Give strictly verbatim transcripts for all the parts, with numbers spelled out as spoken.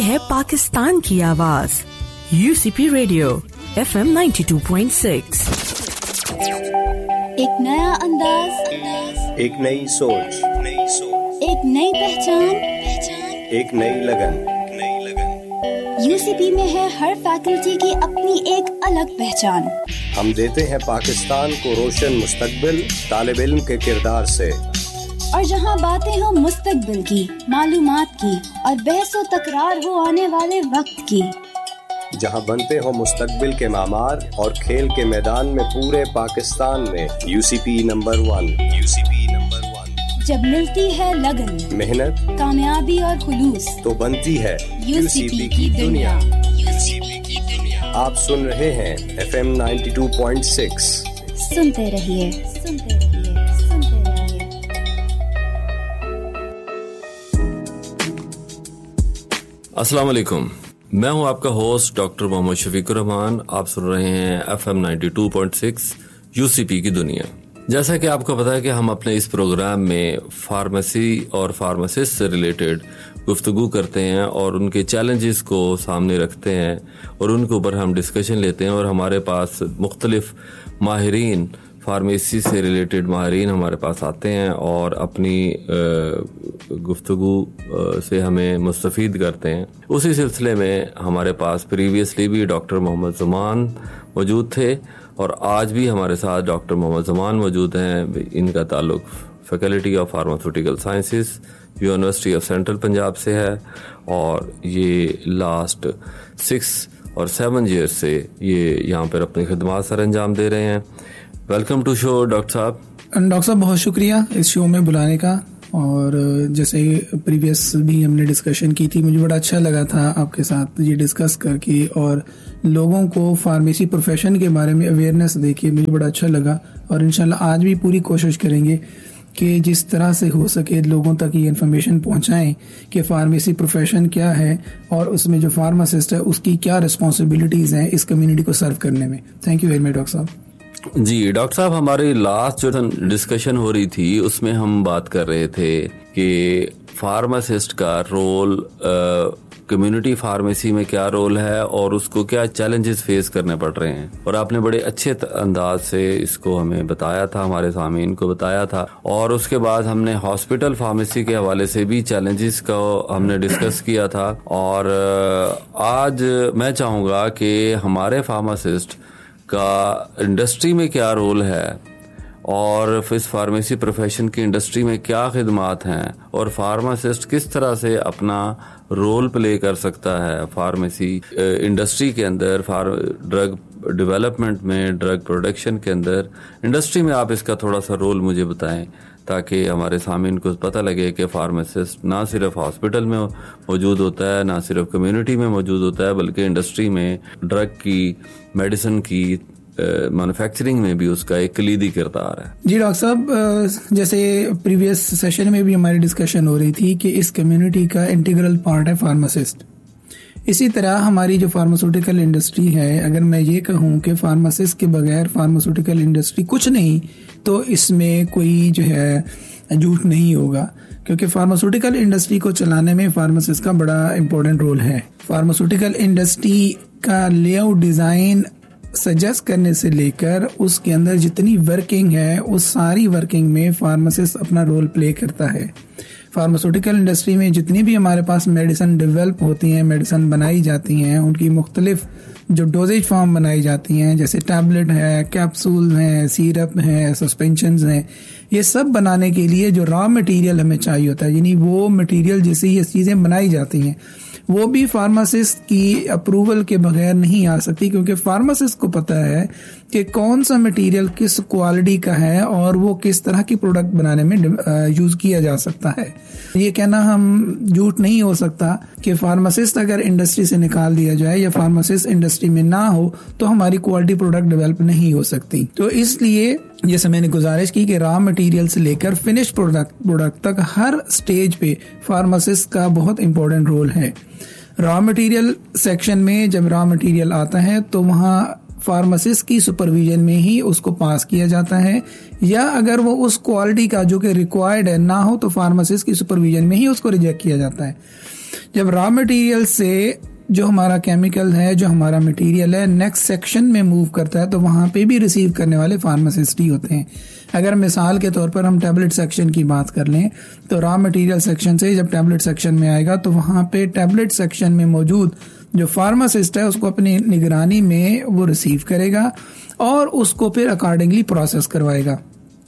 है पाकिस्तान की आवाज UCP radio F M ninety two point six. एक नया अंदाज, एक नई सोच, एक नई पहचान, एक नई लगन। यूसीपी में है हर फैकल्टी की अपनी एक अलग पहचान। हम देते हैं पाकिस्तान को रोशन मुस्तकबिल तालिब इल्म के किरदार से। और जहां बातें हो मुस्तकबिल की, मालूमात की और बहसो तकरार हो आने वाले वक्त की, जहां बनते हो मुस्तकबिल के मामार और खेल के मैदान में पूरे पाकिस्तान में UCP number one. UCP number one. जब मिलती है लगन, मेहनत, कामयाबी और खुलूस, तो बनती है यूसीपी की दुनिया। यूसीपी की दुनिया। आप सुन रहे हैं F M ninety two point six. सुनते रहिए, सुनते रहिए, सुनते रहिए। अस्सलाम वालेकुम, मैं हूं आपका होस्ट डॉक्टर मोहम्मद शफीकुर रहमान। आप सुन रहे हैं F M ninety two point six UCP की दुनिया। जैसा कि आपको पता है कि हम अपने इस प्रोग्राम में फार्मेसी और फार्मासिस्ट से रिलेटेड गुफ्तगू करते हैं और उनके चैलेंजेस को सामने रखते हैं और उनके ऊपर हम डिस्कशन लेते हैं। और हमारे पास मुख्तलिफ माहिरीन, फार्मेसी से रिलेटेड माहिरीन हमारे पास आते हैं और अपनी गुफ्तगू से हमें मुस्तफ़ीद करते हैं। उसी सिलसिले में हमारे पास प्रीवियसली भी डॉक्टर मोहम्मद ज़मान मौजूद थे और आज भी हमारे साथ डॉक्टर मोहम्मद ज़मान मौजूद हैं। इनका ताल्लुक faculty of pharmaceutical sciences university of central Punjab से है और ये लास्ट सिक्स और सेवन ईयर से ये यहाँ पर अपनी खिदमात सर अंजाम दे रहे हैं। वेलकम टू शो डॉक्टर साहब। डॉक्टर साहब बहुत शुक्रिया इस शो में बुलाने का। और जैसे प्रीवियस भी हमने डिस्कशन की थी, मुझे बड़ा अच्छा लगा था आपके साथ ये डिस्कस करके और लोगों को फार्मेसी प्रोफेशन के बारे में अवेयरनेस देके मुझे बड़ा अच्छा लगा। और इंशाल्लाह आज भी पूरी कोशिश करेंगे कि जिस तरह से हो सके लोगों तक ये इन्फॉर्मेशन पहुंचाएं कि फार्मेसी प्रोफेशन क्या है और उसमें जो फार्मासिस्ट है उसकी क्या रिस्पॉन्सिबिलिटीज़ हैं इस कम्युनिटी को सर्व करने में। Thank you very much doctor साहब। जी डॉक्टर साहब, हमारी लास्ट जो डिस्कशन हो रही थी उसमें हम बात कर रहे थे कि फार्मासिस्ट का रोल कम्युनिटी फार्मेसी में क्या रोल है और उसको क्या चैलेंजेस फेस करने पड़ रहे हैं। और आपने बड़े अच्छे अंदाज से इसको हमें बताया था, हमारे सामीन को बताया था। और उसके बाद हमने हॉस्पिटल फार्मेसी के हवाले से भी चैलेंजेस का हमने डिस्कस किया था। और आज मैं चाहूँगा कि हमारे फार्मासिस्ट का इंडस्ट्री में क्या रोल है और इस फार्मेसी प्रोफेशन की इंडस्ट्री में क्या खिदमात हैं और फार्मासिस्ट किस तरह से अपना रोल प्ले कर सकता है फार्मेसी इंडस्ट्री के अंदर, ड्रग डेवलपमेंट में, ड्रग प्रोडक्शन के अंदर, इंडस्ट्री में। आप इसका थोड़ा सा रोल मुझे बताएं ताकि हमारे सामीन को पता लगे कि फार्मासिस्ट ना सिर्फ हॉस्पिटल में मौजूद होता है, ना सिर्फ कम्युनिटी में मौजूद होता है, बल्कि इंडस्ट्री में ड्रग की, मेडिसिन की मैन्युफैक्चरिंग में भी उसका एक कलीदी किरदार है। जी डॉक्टर साहब, जैसे प्रीवियस सेशन में भी हमारी डिस्कशन हो रही थी कि इस कम्युनिटी का इंटीग्रल पार्ट है फार्मासिस्ट। इसी तरह हमारी जो फार्मास्यूटिकल इंडस्ट्री है, अगर मैं ये कहूँ कि फार्मासिस्ट के बगैर फार्मास्यूटिकल इंडस्ट्री कुछ नहीं, तो इसमें कोई जो है झूठ नहीं होगा, क्योंकि फार्मास्यूटिकल इंडस्ट्री को चलाने में फार्मासिस्ट का बड़ा इंपॉर्टेंट रोल है। फार्मास्यूटिकल इंडस्ट्री का लेआउट, डिजाइन सजेस्ट करने से लेकर उसके अंदर जितनी वर्किंग है उस सारी वर्किंग में फार्मासिस्ट अपना रोल प्ले करता है। फार्मास्यूटिकल इंडस्ट्री में जितनी भी हमारे पास मेडिसिन डेवलप होती हैं, मेडिसिन बनाई जाती हैं, उनकी मुख्तलिफ जो डोजेज फॉर्म बनाई जाती हैं, जैसे टैबलेट है, कैप्सूल हैं, सिरप हैं, सस्पेंशंस हैं, ये सब बनाने के लिए जो रॉ मटेरियल हमें चाहिए होता है, यानी वो मटेरियल जिससे ये चीज़ें बनाई जाती हैं, वो भी फार्मासिस्ट की अप्रूवल के बगैर नहीं आ सकती, क्योंकि फार्मासिस्ट को पता है कि कौन सा मटेरियल किस क्वालिटी का है और वो किस तरह की प्रोडक्ट बनाने में यूज किया जा सकता है। ये कहना हम झूठ नहीं हो सकता कि फार्मासिस्ट अगर इंडस्ट्री से निकाल दिया जाए या फार्मासिस्ट इंडस्ट्री में ना हो तो हमारी क्वालिटी प्रोडक्ट डेवलप नहीं हो सकती। तो इसलिए जैसे मैंने गुजारिश की कि रॉ मटेरियल से लेकर फिनिश प्रोडक्ट प्रोडक्ट तक हर स्टेज पे फार्मासिस्ट का बहुत इंपॉर्टेंट रोल है। रॉ मटेरियल सेक्शन में जब रॉ मटेरियल आता है तो वहाँ फार्मासिस्ट की सुपरविजन में ही उसको पास किया जाता है, या अगर वो उस क्वालिटी का जो कि रिक्वायर्ड है ना हो तो फार्मासिस्ट की सुपरविजन में ही उसको रिजेक्ट किया जाता है। जब रॉ मटेरियल से जो हमारा केमिकल है, जो हमारा मटेरियल है, नेक्स्ट सेक्शन में मूव करता है तो वहां पे भी रिसीव करने वाले फार्मासिस्ट ही होते हैं। अगर मिसाल के तौर पर हम टैबलेट सेक्शन की बात कर लें तो रॉ मटेरियल सेक्शन से जब टैबलेट सेक्शन में आएगा तो वहां पे टैबलेट सेक्शन में मौजूद जो फार्मासिस्ट है उसको अपनी निगरानी में वो रिसीव करेगा और उसको फिर अकॉर्डिंगली प्रोसेस करवाएगा।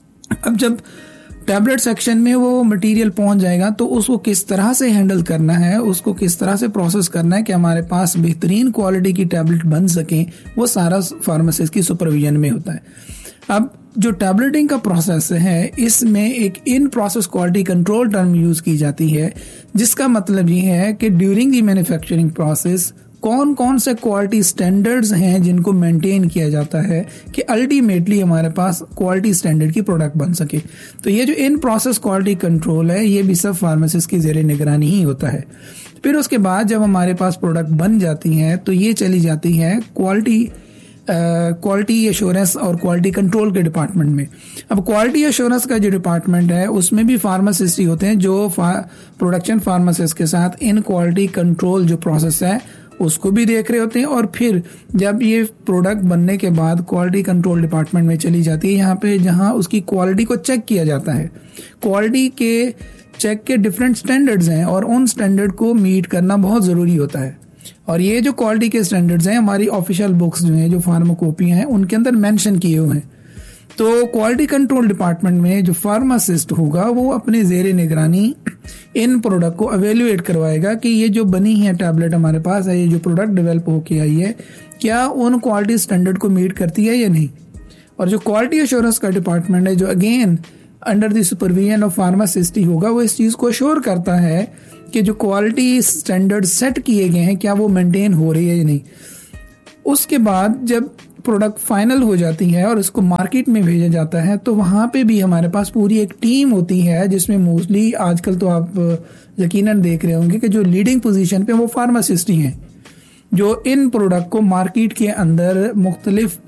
अब जब टैबलेट सेक्शन में वो मटेरियल पहुंच जाएगा तो उसको किस तरह से हैंडल करना है, उसको किस तरह से प्रोसेस करना है कि हमारे पास बेहतरीन क्वालिटी की टैबलेट बन सके, वो सारा फार्मासिस्ट की सुपरविजन में होता है। अब जो टैबलेटिंग का प्रोसेस है इसमें एक in process quality control term use की जाती है, जिसका मतलब ये है कि ड्यूरिंग द मैन्युफैक्चरिंग प्रोसेस कौन कौन से क्वालिटी स्टैंडर्ड्स हैं जिनको मेंटेन किया जाता है कि अल्टीमेटली हमारे पास क्वालिटी स्टैंडर्ड की प्रोडक्ट बन सके। तो ये जो इन प्रोसेस क्वालिटी कंट्रोल है ये भी सब फार्मासिस्ट की जेर निगरानी ही होता है। फिर उसके बाद जब हमारे पास प्रोडक्ट बन जाती है तो ये चली जाती है क्वालिटी क्वालिटी एश्योरेंस और क्वालिटी कंट्रोल के डिपार्टमेंट में। अब क्वालिटी एश्योरेंस का जो डिपार्टमेंट है उसमें भी फार्मासिस्ट ही होते हैं जो प्रोडक्शन फार्मासिस्ट के साथ इन क्वालिटी कंट्रोल जो प्रोसेस है उसको भी देख रहे होते हैं। और फिर जब ये प्रोडक्ट बनने के बाद क्वालिटी कंट्रोल डिपार्टमेंट में चली जाती है, यहाँ पे जहाँ उसकी क्वालिटी को चेक किया जाता है। क्वालिटी के चेक के डिफरेंट स्टैंडर्ड्स हैं और उन स्टैंडर्ड को मीट करना बहुत ज़रूरी होता है। और ये जो क्वालिटी के स्टैंडर्ड्स हैं हमारी ऑफिशियल बुक्स जो हैं, जो फार्माकोपी हैं, उनके अंदर मेंशन किए हुए हैं। तो क्वालिटी कंट्रोल डिपार्टमेंट में जो फार्मासिस्ट होगा वो अपने जेर निगरानी इन प्रोडक्ट को एवेल्युएट करवाएगा कि ये जो बनी है टैबलेट हमारे पास है, ये जो प्रोडक्ट डेवलप होके आई है, क्या उन क्वालिटी स्टैंडर्ड को मीट करती है या नहीं। और जो क्वालिटी एश्योरेंस का डिपार्टमेंट है जो again under the supervision of pharmacist ही होगा, वो इस चीज को अश्योर करता है कि जो क्वालिटी स्टैंडर्ड सेट किए गए हैं क्या वो मेंटेन हो रही है या नहीं। उसके बाद जब प्रोडक्ट फाइनल हो जाती है और उसको मार्केट में भेजा जाता है तो वहां पे भी हमारे पास पूरी एक टीम होती है जिसमें मोस्टली आजकल तो आप यकीनन देख रहे होंगे कि जो लीडिंग पोजीशन पे वो फार्मासिस्ट ही हैं, जो इन प्रोडक्ट को मार्केट के अंदर मुख्तलिफ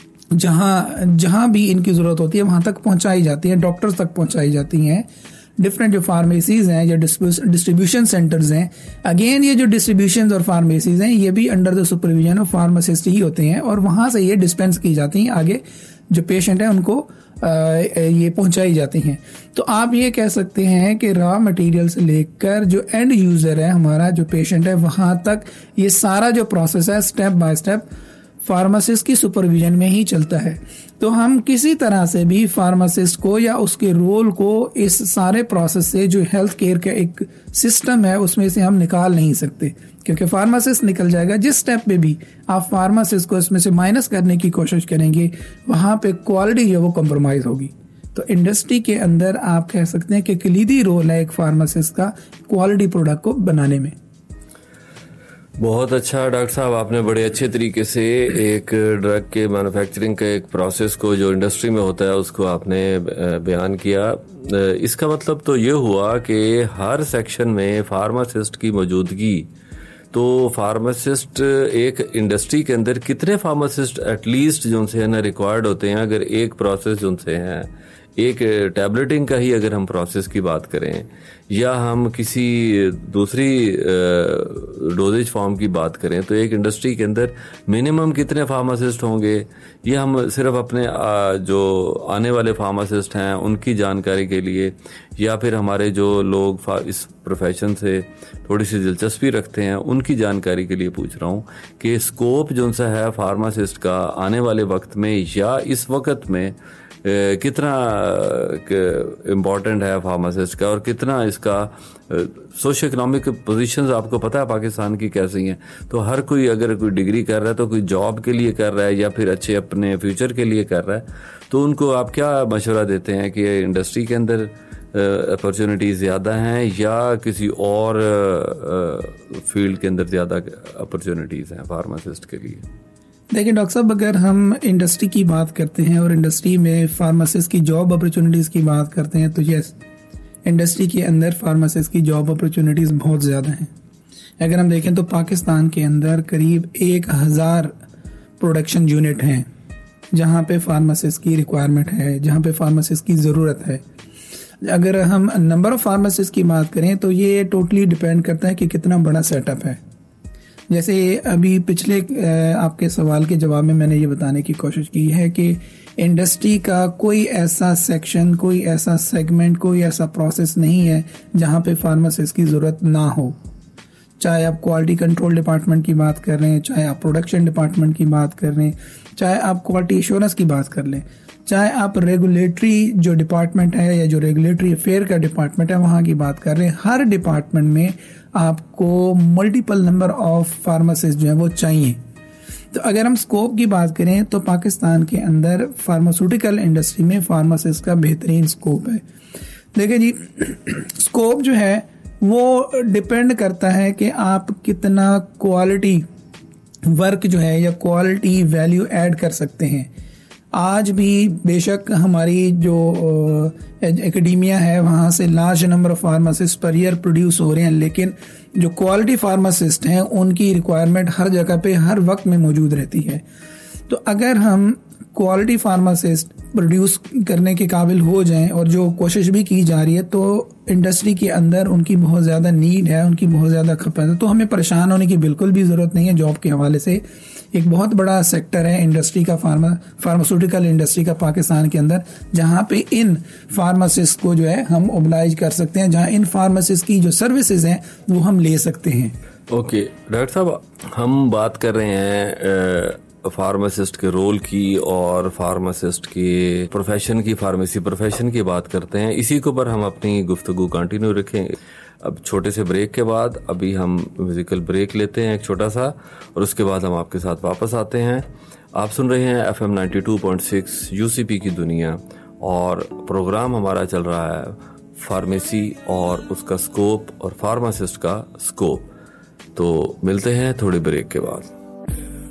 जहां जहां भी इनकी जरूरत होती है वहां तक पहुंचाई जाती है, डॉक्टर्स तक पहुंचाई जाती हैं। डिफरेंट जो फार्मेसीज हैं, जो डिस्ट्रीब्यूशन सेंटर्स हैं, अगेन ये जो डिस्ट्रीब्यूशन और फार्मेसीज हैं ये भी under the supervision of pharmacist ही होते हैं और वहां से ये डिस्पेंस की जाती हैं, आगे जो पेशेंट है उनको आ, ये पहुंचाई जाती हैं। तो आप ये कह सकते हैं कि रॉ मटेरियल से लेकर जो एंड यूजर है हमारा जो पेशेंट है वहां तक ये सारा जो प्रोसेस है स्टेप बाय स्टेप फार्मासिस्ट की सुपरविजन में ही चलता है। तो हम किसी तरह से भी फार्मासिस्ट को या उसके रोल को इस सारे प्रोसेस से जो हेल्थ केयर का एक सिस्टम है उसमें से हम निकाल नहीं सकते, क्योंकि फार्मासिस्ट निकल जाएगा। जिस स्टेप पे भी आप फार्मासिस्ट को इसमें से माइनस करने की कोशिश करेंगे वहां पे क्वालिटी जो वो कॉम्प्रोमाइज होगी। तो इंडस्ट्री के अंदर आप कह सकते हैं कि कलीदी रोल है एक फार्मासिस्ट का क्वालिटी प्रोडक्ट को बनाने में। बहुत अच्छा डॉक्टर साहब, आपने बड़े अच्छे तरीके से एक ड्रग के मैन्युफैक्चरिंग के एक प्रोसेस को जो इंडस्ट्री में होता है उसको आपने बयान किया। इसका मतलब तो ये हुआ कि हर सेक्शन में फार्मासिस्ट की मौजूदगी, तो फार्मासिस्ट एक इंडस्ट्री के अंदर कितने फार्मासिस्ट एटलीस्ट जो उनसे है ना रिक्वायर्ड होते हैं। अगर एक प्रोसेस जो उनसे है, एक टैबलेटिंग का ही अगर हम प्रोसेस की बात करें या हम किसी दूसरी डोजेज फॉर्म की बात करें, तो एक इंडस्ट्री के अंदर मिनिमम कितने फार्मासिस्ट होंगे, ये हम सिर्फ अपने जो आने वाले फार्मासिस्ट हैं उनकी जानकारी के लिए या फिर हमारे जो लोग इस प्रोफेशन से थोड़ी सी दिलचस्पी रखते हैं उनकी जानकारी के लिए पूछ रहा हूँ कि स्कोप जो सा है फार्मासिस्ट का आने वाले वक्त में या इस वक्त में कितना इम्पोर्टेंट है फार्मासिस्ट का और कितना इसका सोशो इकोनॉमिक पोजीशंस आपको पता है पाकिस्तान की कैसी हैं। तो हर कोई अगर कोई डिग्री कर रहा है तो कोई जॉब के लिए कर रहा है या फिर अच्छे अपने फ्यूचर के लिए कर रहा है, तो उनको आप क्या मशवरा देते हैं कि इंडस्ट्री के अंदर अपॉर्चुनिटीज ज़्यादा हैं या किसी और फील्ड के अंदर ज़्यादा अपॉर्चुनिटीज़ हैं फार्मासिस्ट के लिए? देखिए डॉक्टर साहब, अगर हम इंडस्ट्री की बात करते हैं और इंडस्ट्री में फार्मासिस्ट की जॉब अपॉर्चुनिटीज़ की बात करते हैं तो यस, इंडस्ट्री के अंदर फार्मासिस्ट की जॉब अपॉर्चुनिटीज़ बहुत ज़्यादा हैं। अगर हम देखें तो पाकिस्तान के अंदर करीब एक हज़ार प्रोडक्शन यूनिट हैं जहां पे फार्मासिस्ट की रिक्वायरमेंट है, जहां पे फार्मासिस्ट की ज़रूरत है। अगर हम नंबर ऑफ फार्मासिस्ट की बात करें तो ये टोटली डिपेंड करता है कि कितना बड़ा सेटअप है। जैसे अभी पिछले आपके सवाल के जवाब में मैंने ये बताने की कोशिश की है कि इंडस्ट्री का कोई ऐसा सेक्शन, कोई ऐसा सेगमेंट, कोई ऐसा प्रोसेस नहीं है जहाँ पे फार्मासिस्ट की ज़रूरत ना हो। चाहे आप क्वालिटी कंट्रोल डिपार्टमेंट की बात कर रहे हैं, चाहे आप प्रोडक्शन डिपार्टमेंट की बात कर रहे हैं, चाहे आप क्वालिटी एश्योरेंस की बात कर लें, चाहे आप रेगुलेटरी जो डिपार्टमेंट है या जो रेगुलेटरी अफेयर का डिपार्टमेंट है वहाँ की बात कर रहे हैं, हर डिपार्टमेंट में आपको मल्टीपल नंबर ऑफ फार्मासिस्ट जो है वो चाहिए। तो अगर हम स्कोप की बात करें तो पाकिस्तान के अंदर फार्मास्यूटिकल इंडस्ट्री में फार्मासिस्ट का बेहतरीन स्कोप है। देखिए जी, स्कोप जो है वो डिपेंड करता है कि आप कितना क्वालिटी वर्क जो है या क्वालिटी वैल्यू ऐड कर सकते हैं। आज भी बेशक हमारी जो एकेडेमिया है वहाँ से large number of pharmacist per year produce हो रहे हैं, लेकिन जो क्वालिटी फार्मासिस्ट हैं उनकी रिक्वायरमेंट हर जगह पे हर वक्त में मौजूद रहती है। तो अगर हम क्वालिटी फार्मासिस्ट प्रोड्यूस करने के काबिल हो जाएं, और जो कोशिश भी की जा रही है, तो इंडस्ट्री के अंदर उनकी बहुत ज़्यादा नीड है, उनकी बहुत ज़्यादा खपत है। तो हमें परेशान होने की बिल्कुल भी ज़रूरत नहीं है जॉब के हवाले से। एक बहुत बड़ा सेक्टर है इंडस्ट्री का, फार्मा फार्मास्यूटिकल इंडस्ट्री का पाकिस्तान के अंदर, जहाँ पे इन फार्मासिस्ट को जो है हम ओबलाइज कर सकते हैं, जहाँ इन फार्मासिस्ट की जो सर्विसेज हैं वो हम ले सकते हैं। ओके डॉक्टर साहब, हम बात कर रहे हैं फार्मासिस्ट के रोल की और फार्मासिस्ट के प्रोफेशन की, फार्मेसी प्रोफेशन की बात करते हैं। इसी के ऊपर हम अपनी गुफ्तगू कंटिन्यू रखेंगे। अब छोटे से ब्रेक के बाद अभी हम म्यूजिकल ब्रेक लेते हैं एक छोटा सा, और उसके बाद हम आपके साथ वापस आते हैं। आप सुन रहे हैं F M ninety two point six UCP की दुनिया, और प्रोग्राम हमारा चल रहा है फार्मेसी और उसका स्कोप और फार्मासिस्ट का स्कोप। तो मिलते हैं थोड़ी ब्रेक के बाद।